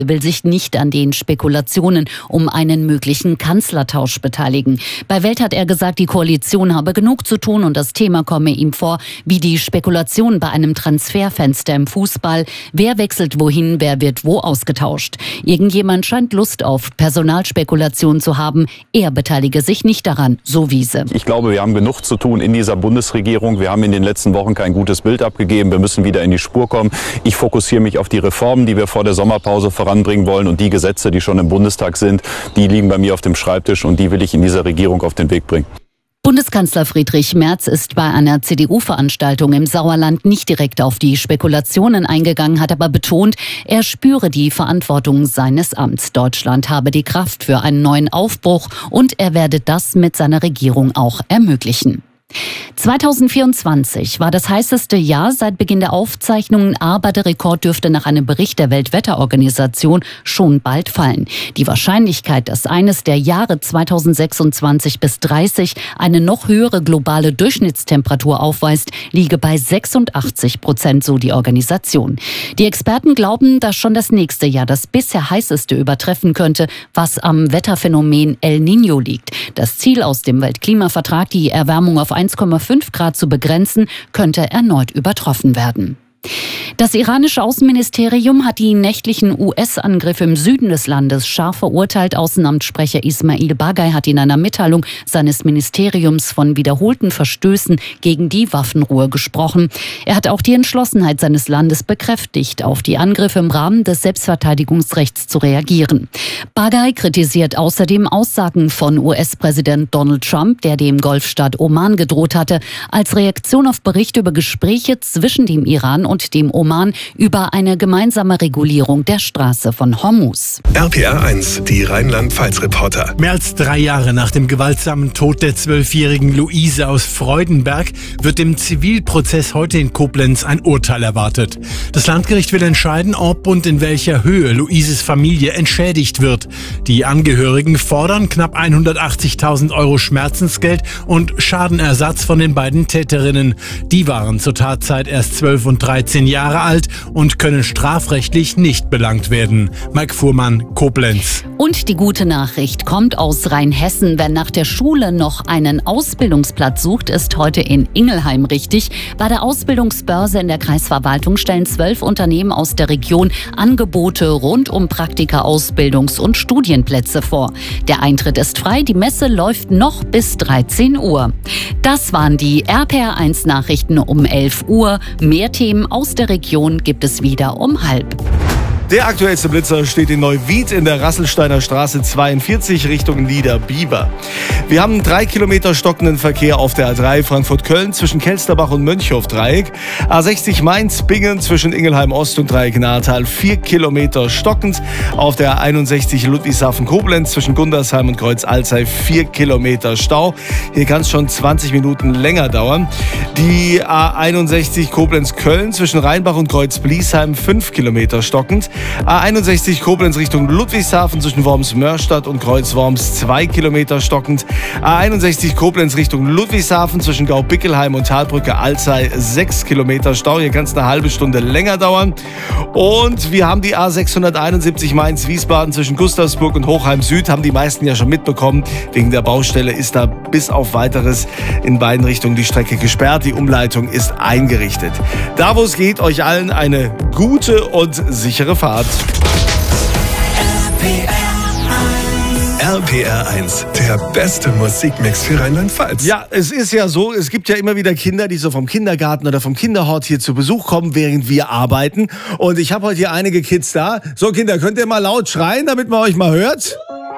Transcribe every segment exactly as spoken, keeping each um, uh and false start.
will sich nicht an den Spekulationen um einen möglichen Kanzlertausch beteiligen. Bei Welt hat er gesagt, die Koalition habe genug zu tun und das Thema komme ihm vor wie die Spekulation bei einem Transferfenster im Fußball. Wer wechselt wohin, wer wird wo ausgetauscht? Irgendjemand scheint Lust auf Personalspekulation zu haben. Er beteilige sich nicht daran, so Wiese. Ich glaube, wir haben genug zu tun in dieser Bundesregierung. Wir haben in den letzten Wochen kein gutes Bild abgegeben. Wir müssen wieder in die Spur kommen. Ich fokussiere mich auf die Reformen, die wir vor der Sommerpause voranbringen wollen, und die Gesetze, die schon im Bundestag sind, die liegen bei mir auf dem Schreibtisch und die will ich in dieser Regierung auf den Weg bringen. Bundeskanzler Friedrich Merz ist bei einer C D U-Veranstaltung im Sauerland nicht direkt auf die Spekulationen eingegangen, hat aber betont, er spüre die Verantwortung seines Amts. Deutschland habe die Kraft für einen neuen Aufbruch und er werde das mit seiner Regierung auch ermöglichen. zweitausendvierundzwanzig war das heißeste Jahr seit Beginn der Aufzeichnungen, aber der Rekord dürfte nach einem Bericht der Weltwetterorganisation schon bald fallen. Die Wahrscheinlichkeit, dass eines der Jahre zweitausendsechsundzwanzig bis dreißig eine noch höhere globale Durchschnittstemperatur aufweist, liege bei sechsundachtzig Prozent, so die Organisation. Die Experten glauben, dass schon das nächste Jahr das bisher heißeste übertreffen könnte, was am Wetterphänomen El Niño liegt. Das Ziel aus dem Weltklimavertrag, die Erwärmung auf eins Komma fünf Grad zu begrenzen, könnte erneut übertroffen werden. Das iranische Außenministerium hat die nächtlichen U S-Angriffe im Süden des Landes scharf verurteilt. Außenamtssprecher Ismail Bagay hat in einer Mitteilung seines Ministeriums von wiederholten Verstößen gegen die Waffenruhe gesprochen. Er hat auch die Entschlossenheit seines Landes bekräftigt, auf die Angriffe im Rahmen des Selbstverteidigungsrechts zu reagieren. Bagay kritisiert außerdem Aussagen von U S-Präsident Donald Trump, der dem Golfstaat Oman gedroht hatte, als Reaktion auf Berichte über Gespräche zwischen dem Iran und dem Oman über eine gemeinsame Regulierung der Straße von Hormuz. R P R eins, die Rheinland-Pfalz-Reporter. Mehr als drei Jahre nach dem gewaltsamen Tod der zwölfjährigen Luise aus Freudenberg wird im Zivilprozess heute in Koblenz ein Urteil erwartet. Das Landgericht will entscheiden, ob und in welcher Höhe Luises Familie entschädigt wird. Die Angehörigen fordern knapp hundertachtzigtausend Euro Schmerzensgeld und Schadenersatz von den beiden Täterinnen. Die waren zur Tatzeit erst zwölf und dreizehn Jahre alt und können strafrechtlich nicht belangt werden. Mike Fuhrmann, Koblenz. Und die gute Nachricht kommt aus Rheinhessen. Wer nach der Schule noch einen Ausbildungsplatz sucht, ist heute in Ingelheim richtig. Bei der Ausbildungsbörse in der Kreisverwaltung stellen zwölf Unternehmen aus der Region Angebote rund um Praktika, Ausbildungs- und Studienplätze vor. Der Eintritt ist frei, die Messe läuft noch bis dreizehn Uhr. Das waren die R P R eins Nachrichten um elf Uhr. Mehr Themen aus der Region gibt es wieder um halb. Der aktuellste Blitzer steht in Neuwied in der Rasselsteiner Straße zweiundvierzig Richtung Niederbiber. Wir haben einen drei Kilometer stockenden Verkehr auf der A drei Frankfurt-Köln zwischen Kelsterbach und Mönchhof-Dreieck. A sechzig Mainz-Bingen zwischen Ingelheim-Ost und Dreieck-Nahetal vier Kilometer stockend. Auf der A einundsechzig Ludwigshafen-Koblenz zwischen Gundersheim und Kreuz-Alzey vier Kilometer Stau. Hier kann es schon zwanzig Minuten länger dauern. Die A einundsechzig Koblenz-Köln zwischen Rheinbach und Kreuz-Bliesheim fünf Kilometer stockend. A einundsechzig Koblenz Richtung Ludwigshafen zwischen Worms-Mörstadt und Kreuz-Worms zwei Kilometer stockend. A einundsechzig Koblenz Richtung Ludwigshafen zwischen Gaubickelheim und Talbrücke Alzey sechs Kilometer Stau. Hier kann es eine halbe Stunde länger dauern. Und wir haben die A sechshunderteinundsiebzig Mainz-Wiesbaden zwischen Gustavsburg und Hochheim Süd. Haben die meisten ja schon mitbekommen. Wegen der Baustelle ist da bis auf Weiteres in beiden Richtungen die Strecke gesperrt. Die Umleitung ist eingerichtet. Da, wo es geht, euch allen eine gute und sichere Fahrt. R P R eins, der beste Musikmix für Rheinland-Pfalz. Ja, es ist ja so, es gibt ja immer wieder Kinder, die so vom Kindergarten oder vom Kinderhort hier zu Besuch kommen, während wir arbeiten. Und ich habe heute hier einige Kids da. So, Kinder, könnt ihr mal laut schreien, damit man euch mal hört?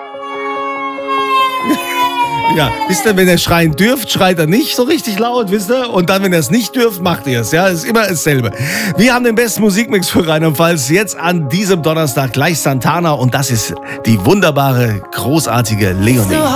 Ja, wisst ihr, wenn ihr schreien dürft, schreit er nicht so richtig laut, wisst ihr? Und dann, wenn ihr es nicht dürft, macht ihr es. Ja, ist immer dasselbe. Wir haben den besten Musikmix für Rheinland-Pfalz. Jetzt an diesem Donnerstag gleich Santana. Und das ist die wunderbare, großartige Leonie.